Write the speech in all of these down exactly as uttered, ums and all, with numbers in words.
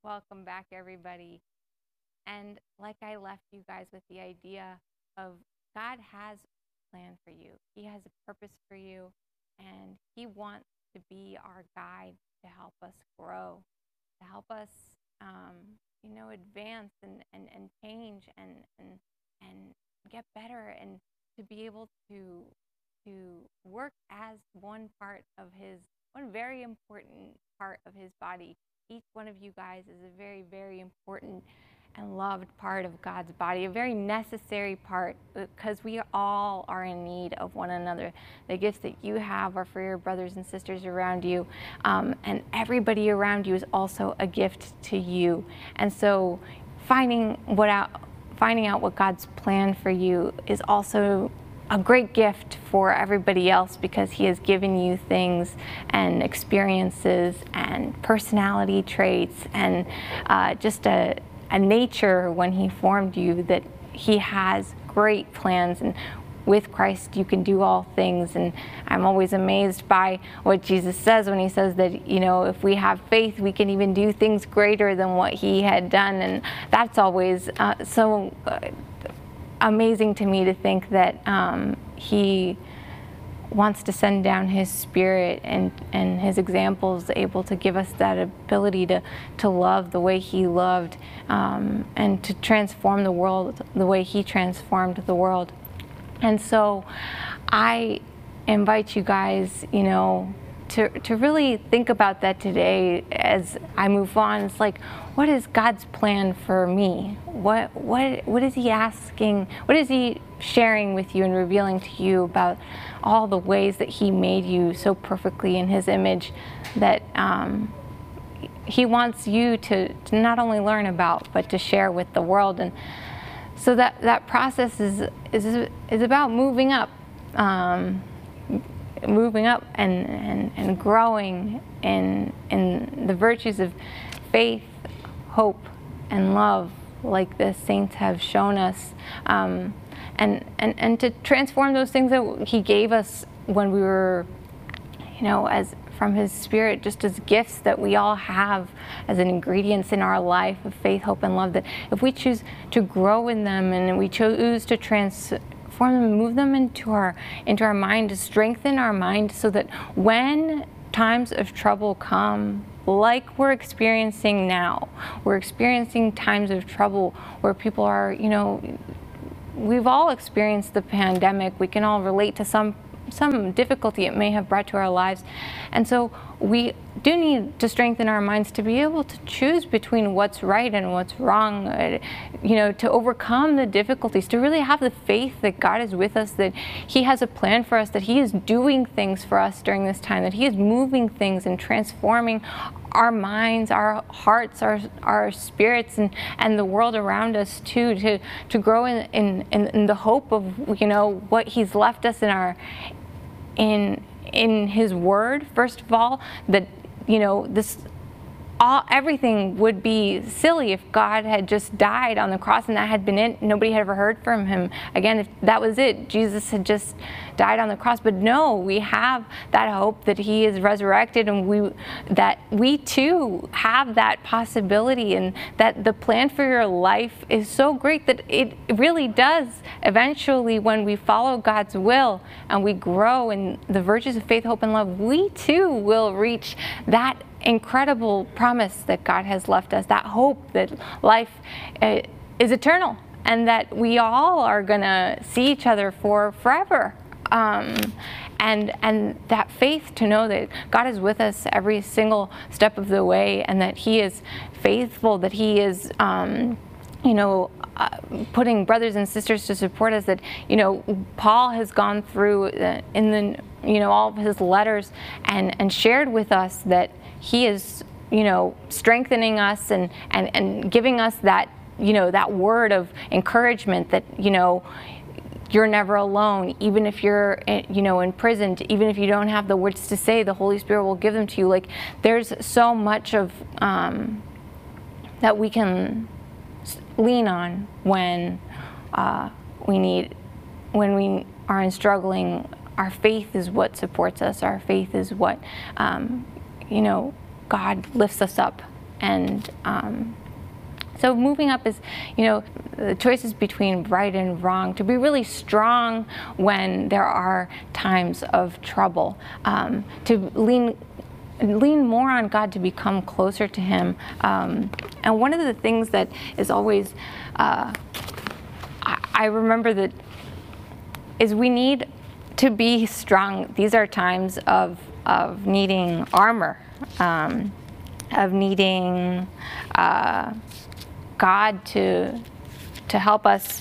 Welcome back, everybody. And like I left you guys with the idea of God has a plan for you. He has a purpose for you, and He wants to be our guide to help us grow, to help us, um, you know, advance and, and, and change and, and, and get better, and to be able to, to work as one part of His, one very important part of His body. Each one of you guys is a very, very important and loved part of God's body, a very necessary part, because we all are in need of one another. The gifts that you have are for your brothers and sisters around you, um, and everybody around you is also a gift to you. And so finding what out, finding out what God's plan for you is also a great gift for everybody else, because He has given you things and experiences and personality traits and uh, just a, a nature when He formed you, that He has great plans. And with Christ you can do all things. And I'm always amazed by what Jesus says when He says that, you know, if we have faith, we can even do things greater than what He had done. And that's always uh, so uh, amazing to me, to think that um, He wants to send down His Spirit and, and His examples, able to give us that ability to, to love the way He loved, um, and to transform the world the way He transformed the world. And so I invite you guys, you know, to, to really think about that today as I move on. It's like, what is God's plan for me? What, what, what is He asking? What is He sharing with you and revealing to you about all the ways that He made you so perfectly in His image, that um, He wants you to, to not only learn about, but to share with the world? And so that, that process is, is, is about moving up. Um, moving up and, and, and growing in, in the virtues of faith, hope, and love, like the saints have shown us, um, and, and, and to transform those things that He gave us when we were, you know, as from His Spirit, just as gifts that we all have as an ingredients in our life of faith, hope, and love, that if we choose to grow in them and we choose to transform them and move them into our into our mind, to strengthen our mind, so that when times of trouble come, like we're experiencing now, we're experiencing times of trouble where people are, you know, we've all experienced the pandemic. We can all relate to some some difficulty it may have brought to our lives. And so we do need to strengthen our minds to be able to choose between what's right and what's wrong, uh, you know, to overcome the difficulties, to really have the faith that God is with us, that He has a plan for us, that He is doing things for us during this time, that He is moving things and transforming our minds, our hearts, our our spirits, and, and the world around us too, to, to grow in, in, in the hope of, you know, what He's left us in our in in His Word. First of all, that, you know, this all everything would be silly if God had just died on the cross and that had been it. Nobody had ever heard from Him again. If that was it, Jesus had just died on the cross. But no, we have that hope that He is resurrected, and we that we too have that possibility, and that the plan for your life is so great that it really does eventually, when we follow God's will and we grow in the virtues of faith, hope, and love, we too will reach that incredible promise that God has left us, that hope that life uh, is eternal, and that we all are gonna see each other for forever. Um, and and that faith to know that God is with us every single step of the way, and that He is faithful, that He is um, you know, uh, putting brothers and sisters to support us, that, you know, Paul has gone through uh, in the, you know, all of his letters and, and shared with us that he is, you know, strengthening us and, and, and giving us that, you know, that word of encouragement that, you know, you're never alone. Even if you're, you know, imprisoned, even if you don't have the words to say, the Holy Spirit will give them to you. Like, there's so much of um, that we can lean on when uh, we need, when we are in struggling. Our faith is what supports us. Our faith is what, um, you know, God lifts us up and um, so moving up is, you know, the choices between right and wrong, to be really strong when there are times of trouble, um, to lean lean more on God, to become closer to Him. Um, and one of the things that is always, uh, I, I remember that, is we need to be strong. These are times of, of needing armor, um, of needing uh, God to, to help us.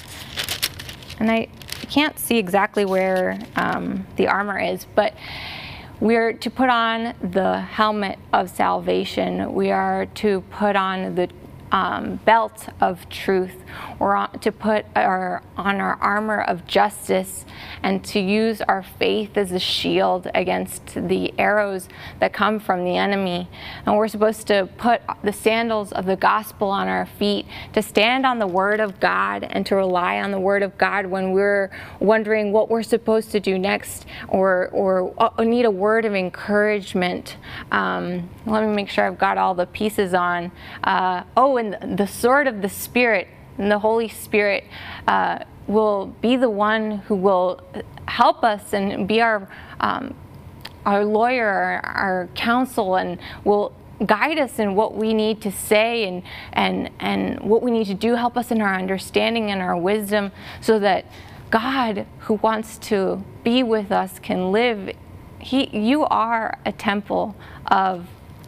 And I can't see exactly where um, the armor is, but we're to put on the helmet of salvation. We are to put on the um, belt of truth, or to put our, on our armor of justice, and to use our faith as a shield against the arrows that come from the enemy. And we're supposed to put the sandals of the gospel on our feet, to stand on the word of God and to rely on the word of God when we're wondering what we're supposed to do next, or, or need a word of encouragement. Um, let me make sure I've got all the pieces on. Uh, oh, and the sword of the Spirit, and the Holy Spirit uh, will be the one who will help us and be our um, our lawyer, our, our counsel, and will guide us in what we need to say, and and and what we need to do, help us in our understanding and our wisdom, so that God, who wants to be with us, can live. He, you are a temple of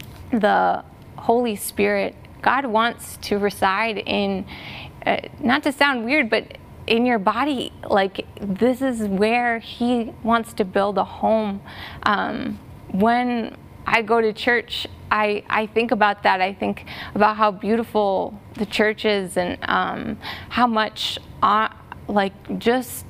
the Holy Spirit. God wants to reside in, uh, not to sound weird, but in your body. Like, this is where He wants to build a home. Um, when I go to church, I, I think about that. I think about how beautiful the church is, and um, how much, uh, like, just,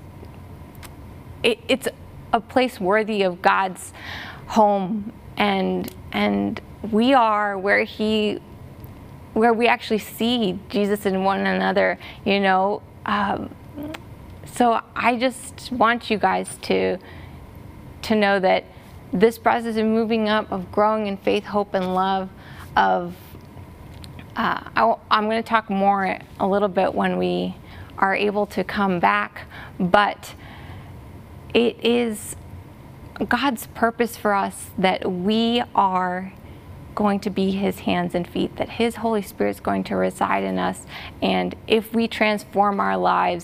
it, it's a place worthy of God's home. And, and we are where He where we actually see Jesus in one another, you know. Um, so I just want you guys to to know that this process of moving up, of growing in faith, hope, and love, of uh, I, I'm going to talk more a little bit when we are able to come back, but it is God's purpose for us that we are going to be His hands and feet, that His Holy Spirit is going to reside in us. And if we transform our lives